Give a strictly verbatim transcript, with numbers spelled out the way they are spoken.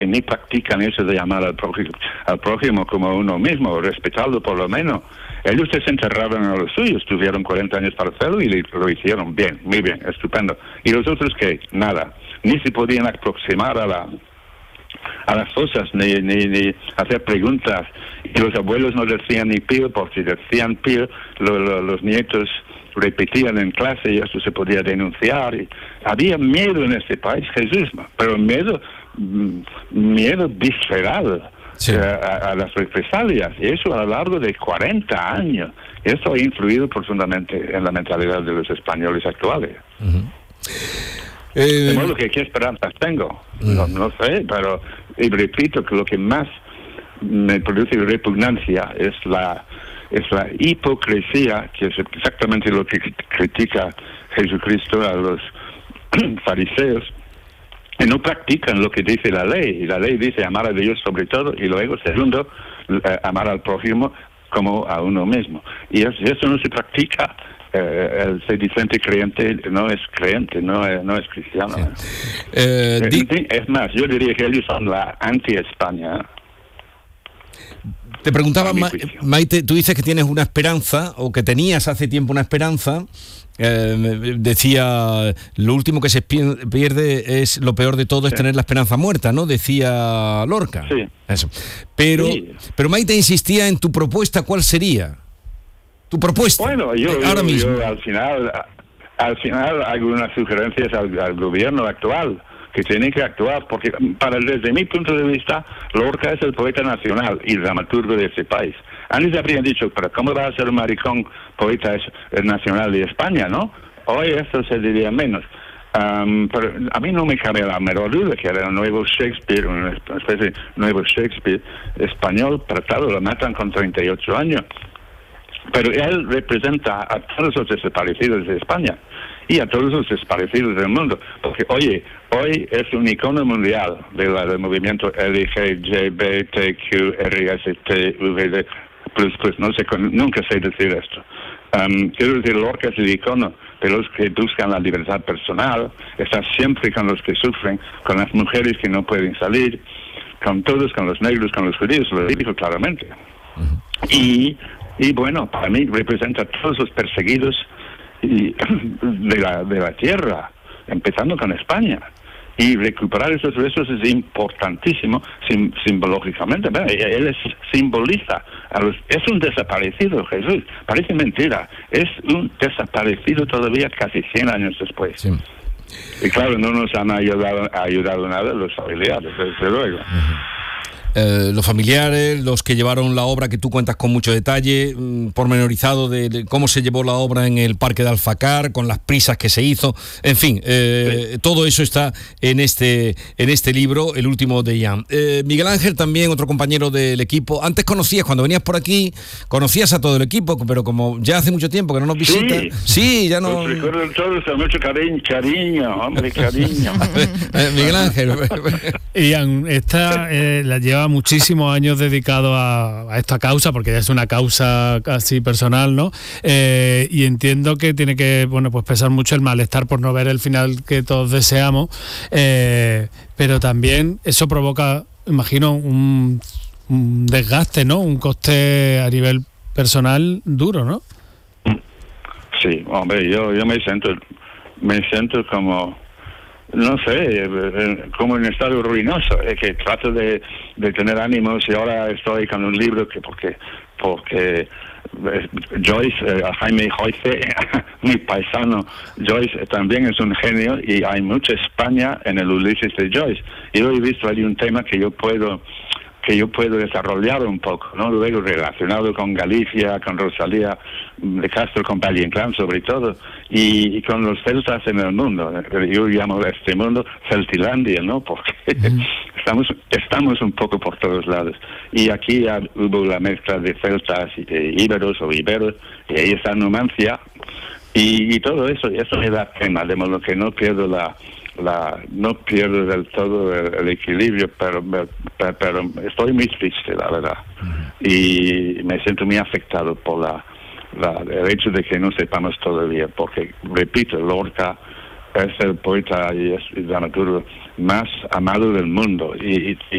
ni practican eso de llamar al prójimo, al prójimo como uno mismo, respetarlo por lo menos. Ellos se enterraron a los suyos, tuvieron cuarenta años para hacerlo y lo hicieron bien, muy bien, estupendo. Y los otros que nada, ni se podían aproximar a la a las cosas, ni, ni, ni hacer preguntas. Y los abuelos no decían ni pío, porque decían pío, lo, lo, los nietos repetían en clase y eso se podía denunciar. Y había miedo en este país, Jesús, pero miedo, miedo visceral. Sí. A, a las represalias, y eso a lo largo de cuarenta años. Esto ha influido profundamente en la mentalidad de los españoles actuales. Uh-huh. Eh, de modo que qué esperanzas tengo, uh-huh. no, no sé, pero y repito que lo que más me produce repugnancia es la es la hipocresía, que es exactamente lo que critica Jesucristo a los fariseos. Y no practican lo que dice la ley. Y la ley dice amar a Dios sobre todo, y luego, segundo, eh, amar al prójimo como a uno mismo. Y eso, eso no se practica. Eh, el sedicente creyente no es creyente, no es, no es cristiano. Sí. Eh, di- es más, yo diría que ellos son la anti-España. Te preguntaba, Ma- Maite, tú dices que tienes una esperanza, o que tenías hace tiempo una esperanza. Eh, decía, lo último que se pierde es, lo peor de todo es sí. tener la esperanza muerta, ¿no? Decía Lorca. Sí. Eso. Pero, sí. pero Maite insistía en tu propuesta. ¿Cuál sería tu propuesta? Bueno, yo, eh, ahora yo, mismo. yo al final, al final hago unas sugerencias al, al gobierno actual, que tiene que actuar, porque para desde mi punto de vista, Lorca es el poeta nacional y dramaturgo de ese país. Antes habrían dicho, pero ¿cómo va a ser un maricón poeta nacional de España, no? Hoy esto se diría menos. Um, pero a mí no me cabe la menor duda que era un nuevo Shakespeare, una especie de nuevo Shakespeare español, pero claro, lo matan con treinta y ocho años. Pero él representa a todos los desaparecidos de España y a todos los desaparecidos del mundo, porque oye, hoy es un icono mundial de la, del movimiento L G B T Q R S T V D plus, pues no sé, nunca sé decir esto. Um, quiero decir, Lorca es el icono de los que buscan la libertad personal, está siempre con los que sufren, con las mujeres que no pueden salir, con todos, con los negros, con los judíos, lo dijo claramente. Uh-huh. Y, y bueno, para mí representa a todos los perseguidos y, de, la, de la tierra, empezando con España. Y recuperar esos restos es importantísimo sim, simbológicamente. Él es, simboliza, a los, es un desaparecido, Jesús. Parece mentira. Es un desaparecido todavía casi cien años después. Sí. Y claro, no nos han ayudado, ayudado nada los familiares, desde luego. Uh-huh. Eh, los familiares, los que llevaron la obra, que tú cuentas con mucho detalle, mmm, pormenorizado de, de cómo se llevó la obra en el Parque de Alfacar, con las prisas que se hizo, en fin, eh, sí. todo eso está en este en este libro, el último de Ian. Eh, Miguel Ángel, también otro compañero del equipo. Antes conocías, cuando venías por aquí, conocías a todo el equipo, pero como ya hace mucho tiempo que no nos visitas, sí, sí ya no... Los recuerdo todos con mucho cariño, cariño, hombre, cariño. eh, Miguel Ángel. Ian, esta eh, la lleva muchísimos años dedicado a, a esta causa, porque ya es una causa casi personal, ¿no? Eh, y entiendo que tiene que, bueno, pues pesar mucho el malestar por no ver el final que todos deseamos, eh, pero también eso provoca, imagino, un, un desgaste, ¿no? Un coste a nivel personal duro, ¿no? Sí, hombre, yo, yo me siento, me siento como... no sé, como en estado ruinoso, es que trato de, de tener ánimos y ahora estoy con un libro que porque porque Joyce, eh, Jaime Joyce, mi paisano Joyce también es un genio y hay mucha España en el Ulises de Joyce. Y yo he visto ahí un tema que yo puedo que yo puedo desarrollar un poco, ¿no? Luego relacionado con Galicia, con Rosalía de Castro, con Valle Inclán sobre todo, y, y con los celtas en el mundo. Yo llamo a este mundo Celtilandia, ¿no? Porque mm. estamos estamos un poco por todos lados. Y aquí ya hubo la mezcla de celtas y de íberos o iberos, y ahí está Numancia, y, y todo eso, y eso me da pena, de modo que no pierdo la... La, no pierdo del todo el, el equilibrio, pero, pero, pero estoy muy triste, la verdad. Uh-huh. Y me siento muy afectado por la, la, el hecho de que no sepamos todavía, porque, repito, Lorca es el poeta y es el dramaturgo más amado del mundo, y, y,